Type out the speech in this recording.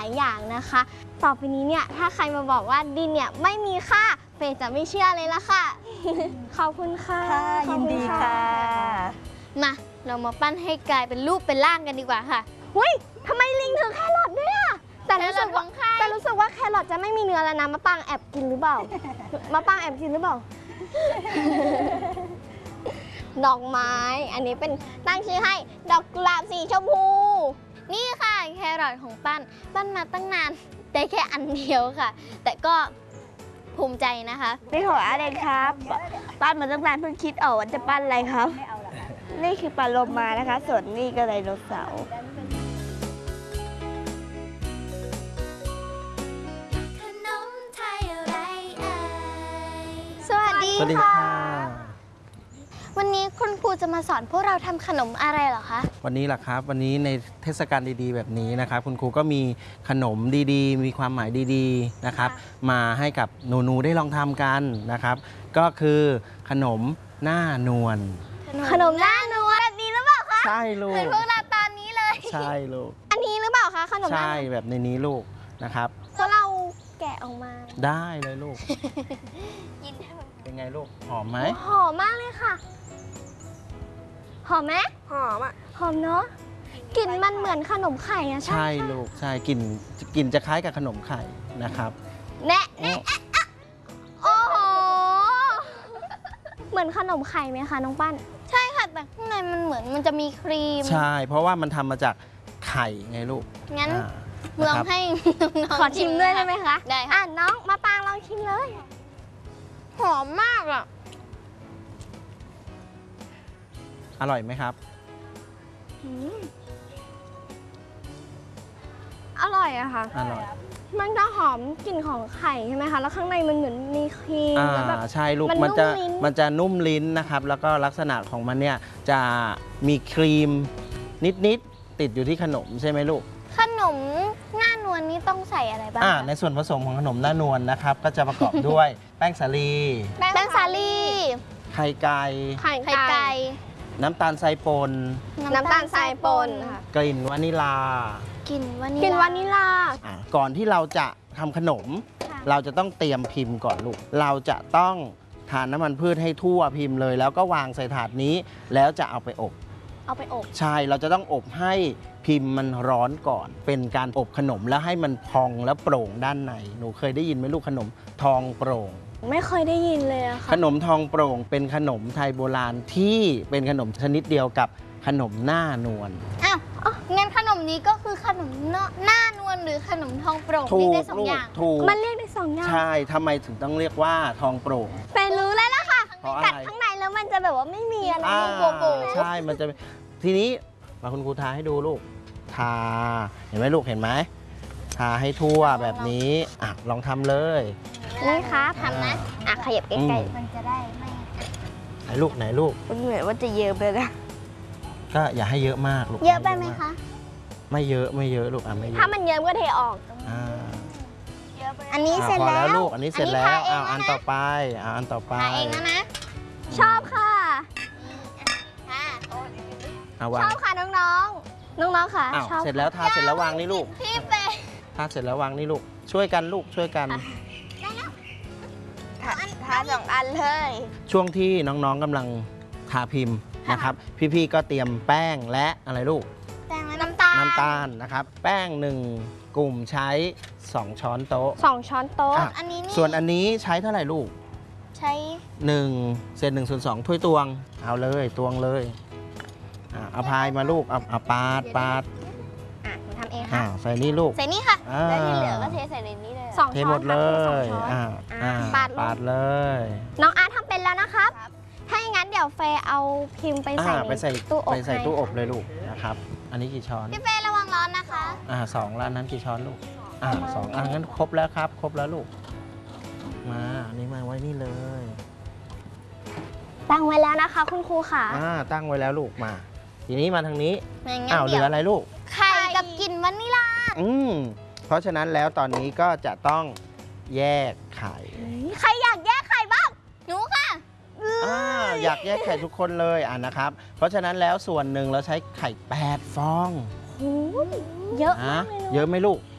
ายอย่างนะคะต่อไปนี้เนี่ยถ้าใครมาบอกว่าดินเนี่ยไม่มีค่าเฟย์จะไม่เชื่อเลยละค่ะ ขอบคุณค่ะค่ะยินดีค่ะมาเรามาปั้นให้กลายเป็นรูปเป็นร่างกันดีกว่าค่ะหุ้ยทำไมลิงถือแครอทด้วยอะแต่รู้สึกว่าแครอทของใครแต่รู้สึกว่าแครอทจะไม่มีเนื้อแล้วนะมะปางแอบกินหรือเปล่ามะปางแอบกินหรือเปล่า ดอกไม้ อันนี้เป็นตั้งชื่อให้ดอกกุหลาบสีชมพูนี่ค่ะแครอทของปั้นมาตั้งนานได้แค่อันเดียวค่ะ แต่ก็ภูมิใจนะคะนี่ของอาเดนครับปั้นมาตั้งนานเพิ่งคิดออกว่าจะปั้นอะไรครับ นี่คือปลาโลมานะคะ ส่วนนี่ก็ไดโนเสาร์ขนมไทยอะไรเอ่ยสวัสดีสวัสดีค่ะค่ะวันนี้คุณครูจะมาสอนพวกเราทำขนมอะไรเหรอคะวันนี้ล่ะครับ วันนี้ในเทศกาลดีๆ แบบนี้นะครับ คุณครูก็มีขนมดีๆ มีความหมายดีๆนะครับ มาให้กับหนูๆได้ลองทำกันนะครับ ก็คือขนมหน้านวลขนมหน้านวลแบบนี้หรือเปล่าคะใช่ลูเหมือนกพวกเราตอนนี้เลยใช่ลูกอันนี้หรือเปล่าคะขนมหน้าใช่นวลแบบในนี้ลูกนะครับเพราะเราแกะออกมาได้เลยลูก เป็นไงลูกหอมไหมหอมมากเลยค่ะ หอมไหมหอมอ่ะหอมเนาะกลิ่นมันเหมือนขนมไข่อะใช่ใช่ลูกใช่กลิ่นจะคล้ายกับขนมไข่นะครับแนะแนะโอ้โห เหมือนขนมไข่ไหมคะน้องปั้นใช่ค่ะ แต่ข้างในมันเหมือนมันจะมีครีมใช่เพราะว่ามันทำมาจากไข่ไงลูกงั้นอ่าลองนะครับให้น้องๆขอชิมด้วยได้ไหมคะได้อ่ะค่ะน้องมาปางลองชิมเลยหอมมากอ่ะอร่อยไหมครับอร่อยอะค่ะอร่อยมันจะหอมกลิ่นของไข่ใช่ไหมคะ แล้วข้างในมันเหมือนมีครีมแล้วแบบใช่ลูกมันมันจะนุ่มลิ้นนะครับ แล้วก็ลักษณะของมันเนี่ยจะมีครีมนิดๆติดอยู่ที่ขนมใช่ไหมลูกขนมหน้านวลนี้ต้องใส่อะไรบ้างในส่วนผสมของขนมหน้านวลนะครับ ก็จะประกอบด้วย แป้งสาลีแป้งสาลีไข่ไก่ไข่ไข่ไก่น้ำตาลทรายป่นน้ำตาลทรายป่นค่ะกลิ่นวานิลากลิ่นวานิลกลิ่นวานิลาก่อนที่เราจะทำขนม เราจะต้องเตรียมพิมพ์ก่อนลูก เราจะต้องทานน้ำมันพืชให้ทั่วพิมพ์เลย แล้วก็วางใส่ถาดนี้ แล้วจะเอาไปอบเอาไปอบใช่ เราจะต้องอบให้พิมพ์มันร้อนก่อน เป็นการอบขนมแล้วให้มันพองแล้วโปร่งด้านใน หนูเคยได้ยินไหมลูกขนมทองโปร่งไม่เคยได้ยินเลยอะขค่ะนมทองโปร่งเป็นขนมไทยโบราณที่เป็นขนมชนิดเดียวกับขนมหน้านวลอ้าวงั้นขนมนี้ก็คือขนมหน้านวลหรือขนมทองโปร่งถูเรียกกได้สองลูอก ย่างถูกมันเรียกได้สองอย่างใช่ทำไมถึงต้องเรียกว่าทองโปร่งเป็นรู้แล้วล่ะค่ะเพราะอะกัดไรข้างในแล้วมันจะแบบว่าไม่มีอะไรอ่าโบว์ใช่ มันจะทีนี้มาคุณครูทาให้ดูลูก ทา เห็นไหมลูก เห็นไหม ทาให้ทั่วแบบนี้ลองทำเลยนี่ครับทำนะอ่ะขยับใกอืล้มมันจะได้ไม่ไหนลูกไหนลูกมันเหมือนว่าจะเยิ้มเลยนะก็อย่าให้เยอะมากลูกเยอะไปไหมคะไม่เยอะไม่เยอะลูกไม่เยๆอะถ้ามันเยิ้มก็เทออกอ่าอันนี้เสร็จพอแล้วลูก อันนี้เสร็จแล้วอันนี้ทาเองอันนะต่อไปอันต่อไปทาเองนะนะชอบค่ะค่ะวาชงอบค่ะน้องๆ น้องๆค่ะ ชอบเสร็จแล้วทาเสร็จแล้ววางนี่ลูกพี่เป้ทาเสร็จแล้ววางนี่ลูก ช่วยกันลูกช่วยกันทาสองอันเลยช่วงที่น้องๆกำลังทาพิมพ์นะครับ พี่ๆก็เตรียมแป้งและอะไรลูกแป้งและน้ำตาลน้ำตาลนะครับ แป้ง1กลุ่มใช้ 2 ช้อนโต๊ะ 2 ช้อนโต๊ะอ่ะอันนี้นี่ส่วนอันนี้ใช้เท่าไหร่ลูกใช้ 1 เศษ1ส่วน2ถ้วยตวง เอาเลยตวงเลยเอาพายมาลูกเอาปาดอ่ะหนูทำเองค่ะใส่นี่ลูกใส่นี่ค่ะอ่าแล้วที่เหลือก็เทใส่ในนี้เลย 2 เทช้อนหมดเลค่ะครูสองช้อนยปาดลงปาดเลยน้องอาร์ตทำเป็นแล้วนะครับ ถ้าอย่างนั้นเดี๋ยวเฟย์เอาพิมพ์ไปใส่ไปใส่ในตู้อบไปใส่ให้ตู้อบเลยลูกนะครับ อันนี้กี่ช้อนพี่เป้ระวังร้อนนะคะสองแล้วอันนั้นกี่ช้อนลูกสองงั้นครบแล้วครับ ครบแล้วลูก มาอันนี้มาไว้นี่เลยตั้งไว้แล้วนะคะ คุณครูค่ะตั้งไว้แล้วลูกมา ทีนี้มาทางนี้ไม่งั้นเหลืเดี๋ยวออะไรลูกไข่กับกลิ่นวานิลาเพราะฉะนั้นแล้วตอนนี้ก็จะต้องแยกไข่ใครอยากแยกไข่บ้างหนูค่ะอยากแยกไข่ทุกคนเลยนะครับ เพราะฉะนั้นแล้วส่วนหนึ่งเราใช้ไข่8 ฟองโอ้ยเยอะมากเลยเยอะไหมลูก